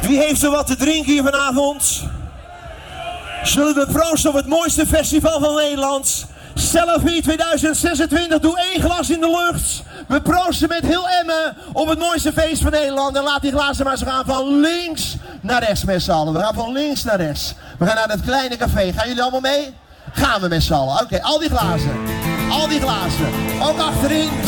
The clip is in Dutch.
Wie heeft er wat te drinken hier vanavond? Zullen we proosten op het mooiste festival van Nederland? Selfie 2026, doe 1 glas in de lucht. We proosten met heel Emmen op het mooiste feest van Nederland. En laat die glazen maar eens gaan van links naar rechts met z'n allen. We gaan van links naar rechts. We gaan naar het kleine café. Gaan jullie allemaal mee? Gaan we met z'n allen. Oké, al die glazen. Al die glazen. Ook achterin.